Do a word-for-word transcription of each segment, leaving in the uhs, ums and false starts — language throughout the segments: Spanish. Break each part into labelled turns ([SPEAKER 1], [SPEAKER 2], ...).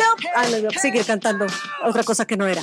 [SPEAKER 1] Ah, no, yo seguir cantando otra cosa que no era.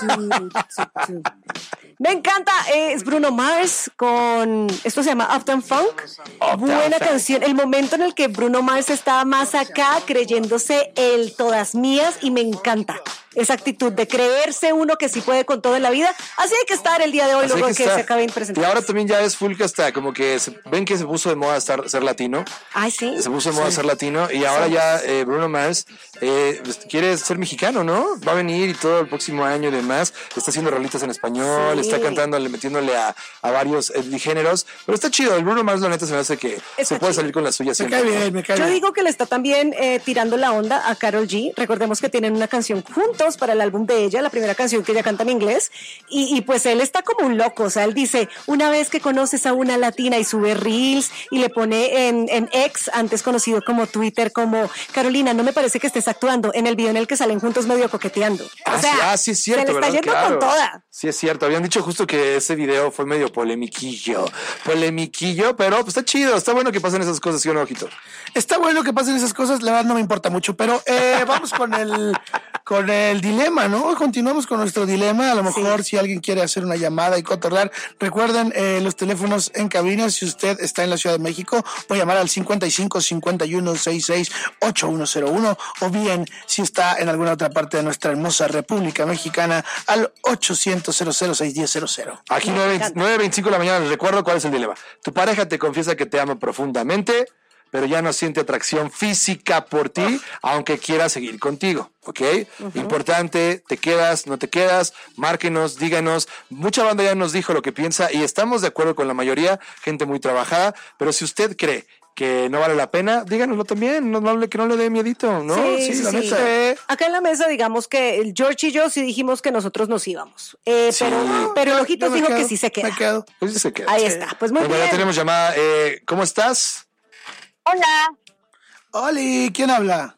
[SPEAKER 1] Me encanta, eh, es Bruno Mars con, esto se llama Uptown Funk.
[SPEAKER 2] Uptown
[SPEAKER 1] Buena
[SPEAKER 2] Funk.
[SPEAKER 1] canción, el momento en el que Bruno Mars está más acá creyéndose el todas mías y me encanta esa actitud de creerse uno que sí puede con todo en la vida. Así hay que estar el día de hoy,
[SPEAKER 2] Así
[SPEAKER 1] luego
[SPEAKER 2] hay
[SPEAKER 1] que,
[SPEAKER 2] que
[SPEAKER 1] se
[SPEAKER 2] estar.
[SPEAKER 1] acabe de presentar.
[SPEAKER 2] Y ahora también ya es full que hasta como que se, ven que se puso de moda estar, ser latino.
[SPEAKER 1] Ay, sí.
[SPEAKER 2] Se puso de moda ser latino y ahora ya eh, Bruno Mars eh, pues, quiere ser mexicano, ¿no? Va a venir y todo el próximo año y demás. Está haciendo rolitas en español,
[SPEAKER 1] Sí.
[SPEAKER 2] está cantándole, metiéndole a, a varios eh, géneros. Pero está chido. El Bruno Mars, la neta, se me hace que
[SPEAKER 1] Está
[SPEAKER 2] se puede
[SPEAKER 1] chido.
[SPEAKER 2] salir con la suya
[SPEAKER 3] Me
[SPEAKER 2] siempre.
[SPEAKER 3] cae bien, me cae
[SPEAKER 1] Yo
[SPEAKER 3] bien.
[SPEAKER 1] digo que le está también eh, tirando la onda a Karol G. Recordemos que tienen una canción juntos para el álbum de ella, la primera canción que ella canta en inglés. Y, y pues él está como un loco. O sea, él dice, una vez que conoces a una latina y sube reels y le pone en, en X, antes conocido como Twitter, como Carolina, no me parece que estés actuando en el video en el que salen juntos medio coqueteando.
[SPEAKER 2] Ah,
[SPEAKER 1] o sea,
[SPEAKER 2] sí, ah, sí es cierto,
[SPEAKER 1] se le está
[SPEAKER 2] ¿verdad?
[SPEAKER 1] yendo
[SPEAKER 2] Claro.
[SPEAKER 1] con toda.
[SPEAKER 2] Sí es cierto, habían dicho justo que ese video fue medio polemiquillo, polemiquillo, pero pues está chido, está bueno que pasen esas cosas, ¿sí o no, ojito?
[SPEAKER 3] Está bueno que pasen esas cosas, la verdad no me importa mucho, pero eh, vamos con el con el dilema, ¿no? Continuamos con nuestro dilema, a lo mejor
[SPEAKER 1] Sí.
[SPEAKER 3] si alguien quiere hacer una llamada y cotorrear, recuerden eh, los teléfonos en cabina, si usted está en la Ciudad de México, puede llamar al cincuenta y cinco, cincuenta y uno, sesenta y seis, ochenta y uno cero uno, o bien si está en alguna otra parte de nuestra hermosa República Mexicana, al ochocientos, cero cero seis, diez cero cero.
[SPEAKER 2] Aquí
[SPEAKER 1] Me
[SPEAKER 2] nueve
[SPEAKER 1] encanta.
[SPEAKER 2] veinticinco de la mañana, les recuerdo cuál es el dilema. Tu pareja te confiesa que te ama profundamente, pero ya no siente atracción física por ti, aunque quiera seguir contigo, ¿ok? Importante, te quedas, no te quedas, márquenos, díganos. Mucha banda ya nos dijo lo que piensa y estamos de acuerdo con la mayoría, gente muy trabajada, pero si usted cree que no vale la pena, díganoslo también, no, no, le- que no le dé miedito, ¿no?
[SPEAKER 1] Sí, sí,
[SPEAKER 2] la
[SPEAKER 1] sí.
[SPEAKER 2] neta. Eh,
[SPEAKER 1] Acá en la mesa, digamos que el George y yo sí dijimos que nosotros nos íbamos. Eh,
[SPEAKER 2] Sí.
[SPEAKER 1] pero, pero el
[SPEAKER 3] Yo
[SPEAKER 1] Ojitos
[SPEAKER 3] me
[SPEAKER 1] dijo
[SPEAKER 3] quedo,
[SPEAKER 1] que sí se queda.
[SPEAKER 3] Me quedo.
[SPEAKER 2] pues sí se queda.
[SPEAKER 1] Ahí está, pues muy
[SPEAKER 2] Bueno,
[SPEAKER 1] bien.
[SPEAKER 2] ya tenemos llamada. Eh, ¿Cómo estás?
[SPEAKER 4] Hola,
[SPEAKER 3] Oli, ¿quién habla?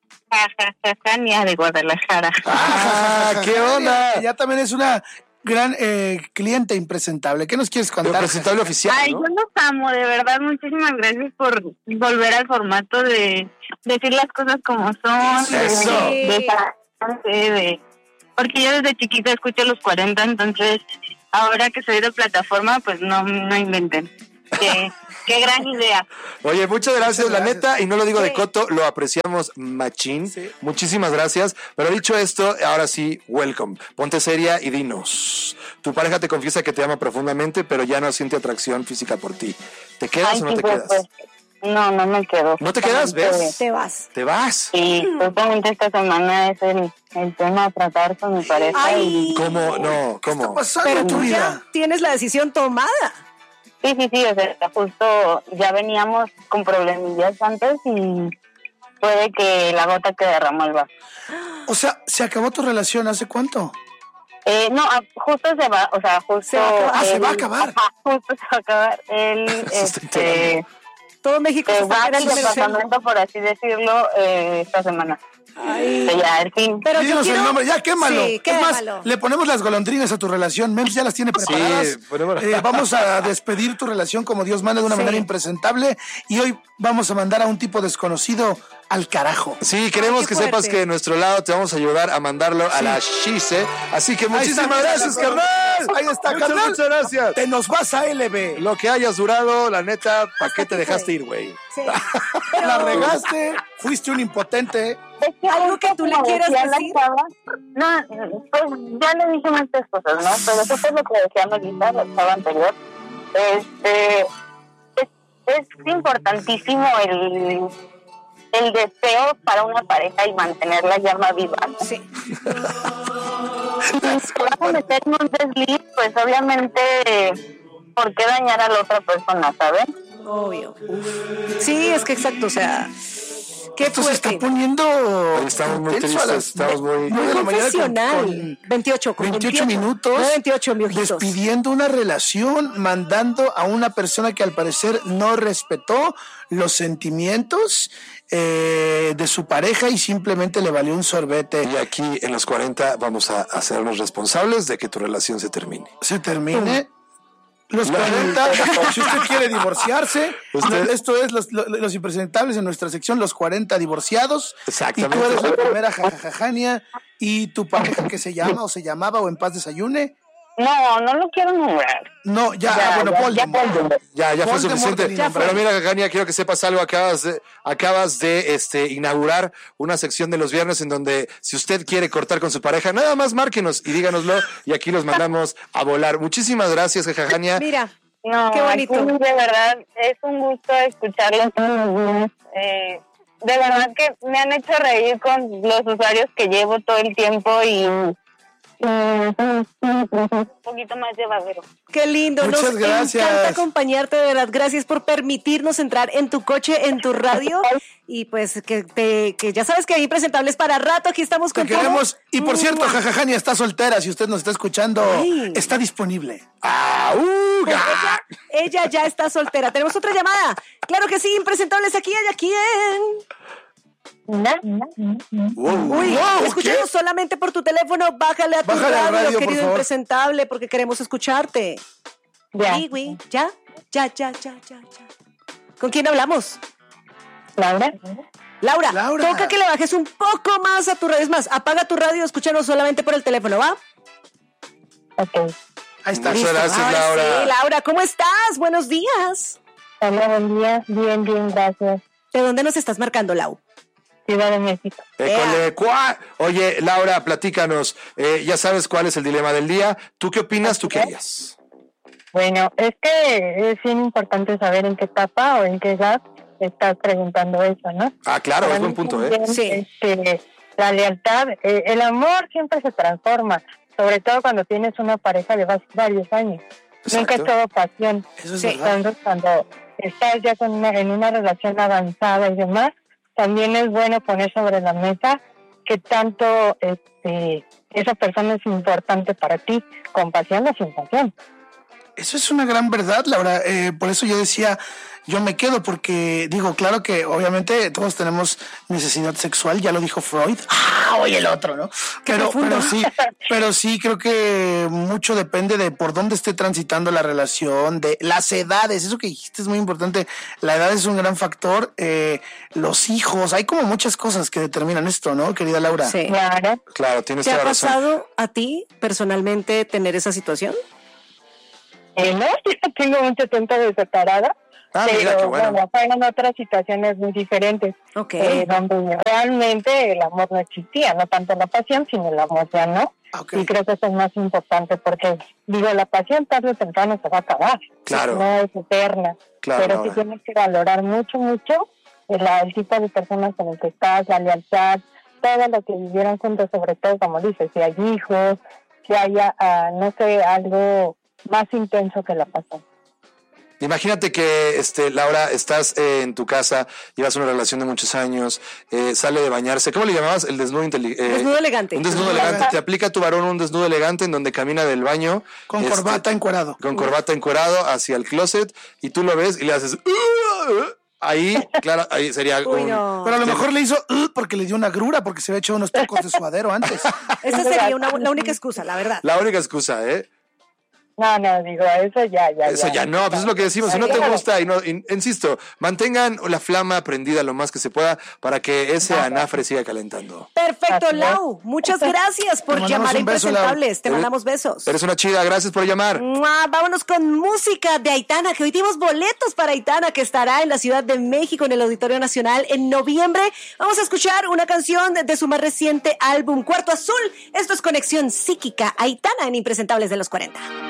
[SPEAKER 4] Tania de Guadalajara.
[SPEAKER 2] Ah, ¿qué onda?
[SPEAKER 3] Ella también es una gran eh, cliente impresentable. ¿Qué nos quieres
[SPEAKER 2] Pero
[SPEAKER 3] contar?
[SPEAKER 2] presentable oficial,
[SPEAKER 4] Ay,
[SPEAKER 2] ¿no?
[SPEAKER 4] yo los amo, de verdad, muchísimas gracias por volver al formato de decir las cosas como son, de,
[SPEAKER 2] Eso.
[SPEAKER 4] de, de- de- porque yo desde chiquita escucho los cuarenta, entonces ahora que soy de plataforma, pues no, no inventen. Qué, qué gran idea.
[SPEAKER 2] Oye, muchas gracias,
[SPEAKER 3] Muchas
[SPEAKER 2] la
[SPEAKER 3] gracias.
[SPEAKER 2] neta, y no lo digo de
[SPEAKER 1] Sí.
[SPEAKER 2] coto, lo apreciamos machín.
[SPEAKER 3] Sí.
[SPEAKER 2] Muchísimas gracias. Pero dicho esto, ahora sí, welcome. Ponte seria y dinos. Tu pareja te confiesa que te ama profundamente, pero ya no siente atracción física por ti. ¿Te quedas
[SPEAKER 4] Ay,
[SPEAKER 2] o no
[SPEAKER 4] sí,
[SPEAKER 2] te
[SPEAKER 4] pues,
[SPEAKER 2] quedas?
[SPEAKER 4] pues, no, no me quedo.
[SPEAKER 2] ¿No te quedas? ¿Ves?
[SPEAKER 1] Te vas.
[SPEAKER 2] Te vas.
[SPEAKER 4] Y justamente esta semana es el, el tema a tratar con mi pareja.
[SPEAKER 1] Ay.
[SPEAKER 4] Y,
[SPEAKER 2] ¿Cómo? No,
[SPEAKER 3] ¿Qué está
[SPEAKER 2] ¿cómo?
[SPEAKER 3] pasando
[SPEAKER 1] Pero
[SPEAKER 3] en tu
[SPEAKER 1] tú
[SPEAKER 3] vida?
[SPEAKER 1] ya tienes la decisión tomada.
[SPEAKER 4] sí, sí, sí, o sea, justo ya veníamos con problemillas antes y puede que la gota que derramó el vaso.
[SPEAKER 3] O sea, ¿se acabó tu relación hace cuánto?
[SPEAKER 4] Eh, no, ah, justo se va, o sea, justo...
[SPEAKER 1] Se va a acabar.
[SPEAKER 3] Ah, se
[SPEAKER 4] él-
[SPEAKER 3] va a acabar.
[SPEAKER 4] Ajá, justo se va a acabar. Él,
[SPEAKER 2] Se está
[SPEAKER 4] este,
[SPEAKER 1] Todo México se
[SPEAKER 4] se
[SPEAKER 1] está
[SPEAKER 4] va del
[SPEAKER 1] queriendo merecer.
[SPEAKER 4] departamento, por así decirlo, eh, esta semana.
[SPEAKER 1] Ay.
[SPEAKER 4] Que ya, al fin.
[SPEAKER 1] Pero yo
[SPEAKER 3] Dinos
[SPEAKER 1] quiero...
[SPEAKER 3] el nombre, ya quémalo.
[SPEAKER 1] Sí,
[SPEAKER 3] es más,
[SPEAKER 1] quémalo.
[SPEAKER 3] le ponemos las golondrinas a tu relación. Mems ya las tiene preparadas.
[SPEAKER 2] Sí, ponemos-
[SPEAKER 3] Eh, vamos a despedir tu relación como Dios manda de una
[SPEAKER 1] Sí.
[SPEAKER 3] manera impresentable. Y hoy vamos a mandar a un tipo desconocido al carajo.
[SPEAKER 2] Sí, queremos
[SPEAKER 1] Ay, qué
[SPEAKER 2] que sepas
[SPEAKER 1] fuerte.
[SPEAKER 2] que de nuestro lado te vamos a ayudar a mandarlo a la Shise. Así que muchísimas
[SPEAKER 3] está,
[SPEAKER 2] gracias,
[SPEAKER 3] mira,
[SPEAKER 2] carnal.
[SPEAKER 3] ahí está,
[SPEAKER 2] Muchas,
[SPEAKER 3] carnal.
[SPEAKER 2] Muchas gracias.
[SPEAKER 3] Te nos vas a L B.
[SPEAKER 2] Lo que hayas durado, la neta, ¿para qué
[SPEAKER 1] aquí
[SPEAKER 2] te dejaste
[SPEAKER 1] fue.
[SPEAKER 2] ir, güey?
[SPEAKER 1] Sí.
[SPEAKER 3] La regaste, fuiste un impotente.
[SPEAKER 4] Es que
[SPEAKER 1] ¿Algo que tú le
[SPEAKER 4] como
[SPEAKER 1] quieras
[SPEAKER 4] decía la
[SPEAKER 1] decir?
[SPEAKER 4] chava, no, pues ya le dije muchas cosas, ¿no? Pero eso es lo que decía Melissa, la chava anterior. Este, es, es importantísimo el, el deseo para una pareja y mantener la llama viva, ¿no?
[SPEAKER 1] Sí.
[SPEAKER 4] Si te vas a meter en un desliz, pues obviamente, ¿por qué dañar a la otra persona, saben?
[SPEAKER 1] Obvio. Sí, es que exacto, o sea, qué
[SPEAKER 3] Esto se está
[SPEAKER 1] fuerte.
[SPEAKER 3] poniendo
[SPEAKER 2] Estamos muy
[SPEAKER 3] intenso a las
[SPEAKER 2] tristes, estamos muy-
[SPEAKER 3] nueve de la mañana con-
[SPEAKER 1] Profesional.
[SPEAKER 3] con
[SPEAKER 1] veintiocho, con
[SPEAKER 3] veintiocho minutos,
[SPEAKER 1] nueve veintiocho, mi ojitos.
[SPEAKER 3] despidiendo una relación, mandando a una persona que al parecer no respetó los sentimientos eh, de su pareja y simplemente le valió un sorbete.
[SPEAKER 2] Y aquí en los cuarenta vamos a hacernos responsables de que tu relación se termine.
[SPEAKER 3] Se termine Los cuarenta, si usted quiere divorciarse,
[SPEAKER 2] Usted-
[SPEAKER 3] esto es los, los, los impresentables en nuestra sección, los cuarenta divorciados.
[SPEAKER 2] Exactamente.
[SPEAKER 3] Y tú eres la primera jajajajania y tu pareja que se llama o se llamaba o en paz desayune.
[SPEAKER 4] No, no lo quiero nombrar.
[SPEAKER 3] No, ya,
[SPEAKER 4] Ya,
[SPEAKER 3] ah, bueno,
[SPEAKER 4] ya,
[SPEAKER 3] Voldemort.
[SPEAKER 4] ya Voldemort.
[SPEAKER 2] Ya, ya fue
[SPEAKER 3] Voldemort
[SPEAKER 2] suficiente.
[SPEAKER 3] del innombrable.
[SPEAKER 2] Pero mira, Gagania, quiero que sepas algo. Acabas de, acabas de este, inaugurar una sección de los viernes en donde si usted quiere cortar con su pareja, nada más márquenos y díganoslo y aquí los mandamos a volar. Muchísimas gracias, Gagania.
[SPEAKER 1] Mira,
[SPEAKER 4] No,
[SPEAKER 1] Qué bonito.
[SPEAKER 4] aquí, de verdad, es un gusto escucharlos todos los días. Eh, de verdad que me han hecho reír con los usuarios que llevo todo el tiempo y, y un poquito más llevadero.
[SPEAKER 1] qué lindo.
[SPEAKER 3] Muchas
[SPEAKER 1] Nos
[SPEAKER 3] gracias.
[SPEAKER 1] encanta acompañarte, de verdad. Gracias por permitirnos entrar en tu coche, en tu radio. Y pues que te, que ya sabes que hay Impresentables para rato. Aquí estamos
[SPEAKER 3] Te
[SPEAKER 1] con todo.
[SPEAKER 3] queremos. Y por cierto,
[SPEAKER 1] ¡Mua!
[SPEAKER 3] Jajajania está soltera. Si usted nos está escuchando,
[SPEAKER 1] Ay.
[SPEAKER 3] está disponible.
[SPEAKER 2] ¡Au!
[SPEAKER 1] Pues ella, ella ya está soltera. Tenemos otra llamada. Claro que sí, Impresentables aquí. ¿Hay a quién?
[SPEAKER 2] Wow.
[SPEAKER 1] Uy,
[SPEAKER 3] Wow,
[SPEAKER 1] escúchanos solamente por tu teléfono. Bájale a tu
[SPEAKER 3] Bájale al
[SPEAKER 1] radio,
[SPEAKER 3] radio, por
[SPEAKER 1] querido
[SPEAKER 3] favor.
[SPEAKER 1] Impresentable, porque queremos escucharte.
[SPEAKER 4] Ya.
[SPEAKER 1] Sí, güey. ¿Ya? Ya, ya, ya, ya, ya. ¿Con quién hablamos?
[SPEAKER 4] Laura.
[SPEAKER 1] Laura,
[SPEAKER 3] Laura.
[SPEAKER 1] toca que le bajes un poco más a tu radio. Es más, apaga tu radio, escúchanos solamente por el teléfono, ¿va?
[SPEAKER 4] Ok.
[SPEAKER 3] Ahí está.
[SPEAKER 2] Muchas gracias,
[SPEAKER 1] Ahora
[SPEAKER 2] Laura.
[SPEAKER 1] Sí, Laura, ¿cómo estás? Buenos días.
[SPEAKER 4] Hola, buen día. Bien, bien, gracias.
[SPEAKER 1] ¿De dónde nos estás marcando, Lau?
[SPEAKER 4] Ciudad de México.
[SPEAKER 2] École, cuá. Oye, Laura, platícanos. Eh, ya sabes cuál es el dilema del día. ¿Tú qué opinas? ¿Tú qué harías?
[SPEAKER 4] Bueno, es que es bien importante saber en qué etapa o en qué edad estás preguntando eso, ¿no?
[SPEAKER 2] Ah, claro,
[SPEAKER 4] Para
[SPEAKER 2] es buen
[SPEAKER 4] mí
[SPEAKER 2] punto, ¿eh?
[SPEAKER 4] también,
[SPEAKER 1] Sí.
[SPEAKER 4] este, la lealtad, eh, el amor siempre se transforma, sobre todo cuando tienes una pareja de vas- varios años. Nunca es
[SPEAKER 2] Exacto.
[SPEAKER 4] todo pasión.
[SPEAKER 3] Eso es
[SPEAKER 1] Sí.
[SPEAKER 3] verdad.
[SPEAKER 4] Entonces, cuando estás ya con una, en una relación avanzada y demás, también es bueno poner sobre la mesa que tanto este, esa persona es importante para ti, con pasión o sin pasión.
[SPEAKER 3] Eso es una gran verdad, Laura. Eh, por eso yo decía, yo me quedo, porque digo, claro que obviamente todos tenemos necesidad sexual, ya lo dijo Freud. Ah, oye el otro, ¿no? Pero, pero sí, pero sí creo que mucho depende de por dónde esté transitando la relación, de las edades. Eso que dijiste es muy importante. La edad es un gran factor. Eh, los hijos, hay como muchas cosas que determinan esto, ¿no, querida Laura?
[SPEAKER 1] Sí.
[SPEAKER 4] Claro.
[SPEAKER 2] Claro, tienes
[SPEAKER 1] ¿Te
[SPEAKER 2] toda
[SPEAKER 1] ha
[SPEAKER 2] la razón.
[SPEAKER 1] pasado a ti personalmente tener esa situación?
[SPEAKER 4] Eh, no, yo tengo mucho tiempo de separada,
[SPEAKER 2] Ah,
[SPEAKER 4] pero
[SPEAKER 2] mira, qué bueno.
[SPEAKER 4] bueno, fueron otras situaciones muy diferentes,
[SPEAKER 1] Ok.
[SPEAKER 4] eh, donde realmente el amor no existía, no tanto la pasión, sino el amor ya no.
[SPEAKER 3] Ok.
[SPEAKER 4] Y creo que eso es más importante porque, digo, la pasión tarde o temprano se va a acabar.
[SPEAKER 2] Claro.
[SPEAKER 4] No es eterna.
[SPEAKER 2] Claro,
[SPEAKER 4] pero
[SPEAKER 2] Laura.
[SPEAKER 4] sí tienes que valorar mucho, mucho el, el tipo de personas con el que estás, la lealtad, todo lo que vivieron juntos, sobre todo, como dices, si hay hijos, si haya, ah, no sé, algo más intenso que la pasión.
[SPEAKER 2] Imagínate que, este, Laura, estás eh, en tu casa, llevas una relación de muchos años, eh, sale de bañarse. ¿Cómo le llamabas? El desnudo inteligente.
[SPEAKER 1] Desnudo elegante.
[SPEAKER 2] Un desnudo elegante. Te aplica tu varón un desnudo elegante en donde camina del baño.
[SPEAKER 3] Con
[SPEAKER 2] este,
[SPEAKER 3] corbata encuerado.
[SPEAKER 2] Con corbata encuerado hacia el closet y tú lo ves y le haces... "Uh, uh", ahí, claro, ahí sería
[SPEAKER 1] Uy,
[SPEAKER 2] un-
[SPEAKER 1] no.
[SPEAKER 3] Pero a lo mejor le hizo "Uh", porque le dio una grura, porque se había hecho unos tacos de suadero antes.
[SPEAKER 1] Esa sería una, la única excusa, la verdad.
[SPEAKER 2] la única excusa, ¿eh?
[SPEAKER 4] No, no, digo, eso ya, ya,
[SPEAKER 2] Eso ya no, pues es lo que decimos. Si no te
[SPEAKER 4] Claro.
[SPEAKER 2] gusta, y no, in- insisto, mantengan la flama prendida lo más que se pueda para que ese anafre siga calentando.
[SPEAKER 1] Perfecto,
[SPEAKER 4] Así es.
[SPEAKER 1] Lau. Muchas gracias por
[SPEAKER 3] Te mandamos
[SPEAKER 1] llamar a
[SPEAKER 3] un beso,
[SPEAKER 1] Impresentables. Te
[SPEAKER 2] Lau.
[SPEAKER 1] mandamos besos.
[SPEAKER 2] Eres una chida, gracias por llamar.
[SPEAKER 1] ¡Mua! Vámonos con música de Aitana, que hoy tenemos boletos para Aitana, que estará en la Ciudad de México, en el Auditorio Nacional, en noviembre. Vamos a escuchar una canción de su más reciente álbum, Cuarto Azul. Esto es Conexión Psíquica, Aitana en Impresentables de los cuarenta.